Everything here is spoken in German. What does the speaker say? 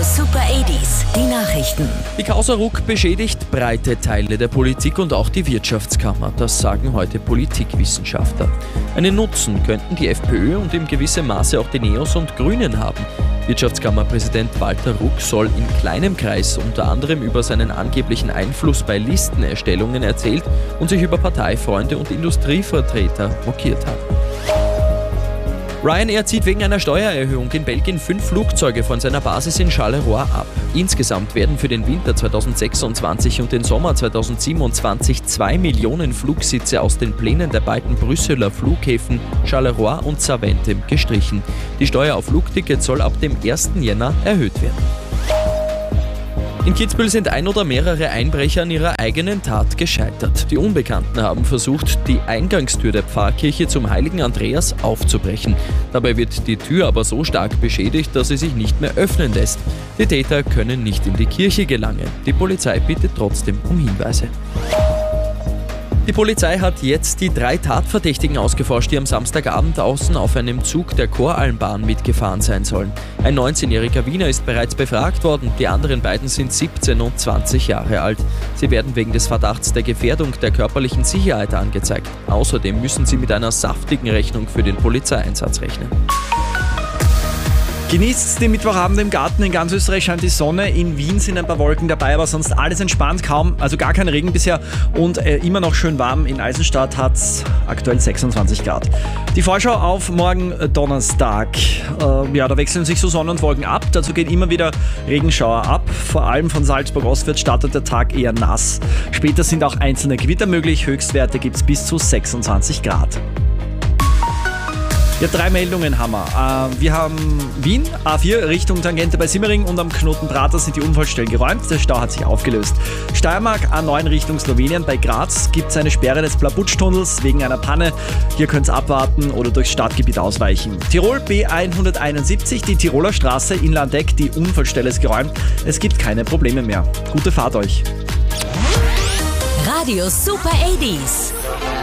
Super 80s, die Nachrichten. Die Causa Ruck beschädigt breite Teile der Politik und auch die Wirtschaftskammer. Das sagen heute Politikwissenschaftler. Einen Nutzen könnten die FPÖ und in gewissem Maße auch die Neos und Grünen haben. Wirtschaftskammerpräsident Walter Ruck soll in kleinem Kreis unter anderem über seinen angeblichen Einfluss bei Listenerstellungen erzählt und sich über Parteifreunde und Industrievertreter mokiert haben. Ryanair zieht wegen einer Steuererhöhung in Belgien 5 Flugzeuge von seiner Basis in Charleroi ab. Insgesamt werden für den Winter 2026 und den Sommer 2027 2 Millionen Flugsitze aus den Plänen der beiden Brüsseler Flughäfen Charleroi und Zaventem gestrichen. Die Steuer auf Flugtickets soll ab dem 1. Jänner erhöht werden. In Kitzbühel sind ein oder mehrere Einbrecher an ihrer eigenen Tat gescheitert. Die Unbekannten haben versucht, die Eingangstür der Pfarrkirche zum Heiligen Andreas aufzubrechen. Dabei wird die Tür aber so stark beschädigt, dass sie sich nicht mehr öffnen lässt. Die Täter können nicht in die Kirche gelangen. Die Polizei bittet trotzdem um Hinweise. Die Polizei hat jetzt die 3 Tatverdächtigen ausgeforscht, die am Samstagabend außen auf einem Zug der Koralmbahn mitgefahren sein sollen. Ein 19-jähriger Wiener ist bereits befragt worden, die anderen beiden sind 17 und 20 Jahre alt. Sie werden wegen des Verdachts der Gefährdung der körperlichen Sicherheit angezeigt. Außerdem müssen sie mit einer saftigen Rechnung für den Polizeieinsatz rechnen. Genießt den Mittwochabend im Garten. In ganz Österreich scheint die Sonne. In Wien sind ein paar Wolken dabei, aber sonst alles entspannt, also gar kein Regen bisher und immer noch schön warm. In Eisenstadt hat es aktuell 26 Grad. Die Vorschau auf morgen Donnerstag. Da wechseln sich so Sonne und Wolken ab. Dazu gehen immer wieder Regenschauer ab. Vor allem von Salzburg ostwärts startet der Tag eher nass. Später sind auch einzelne Gewitter möglich. Höchstwerte gibt es bis zu 26 Grad. Ja, 3 Meldungen haben wir. Wir haben Wien, A4 Richtung Tangente bei Simmering und am Knoten Prater sind die Unfallstellen geräumt. Der Stau hat sich aufgelöst. Steiermark, A9 Richtung Slowenien bei Graz gibt es eine Sperre des Blabutsch-Tunnels wegen einer Panne. Hier könnt ihr abwarten oder durchs Stadtgebiet ausweichen. Tirol B171, die Tiroler Straße in Landeck, die Unfallstelle ist geräumt. Es gibt keine Probleme mehr. Gute Fahrt euch. Radio Super 80s.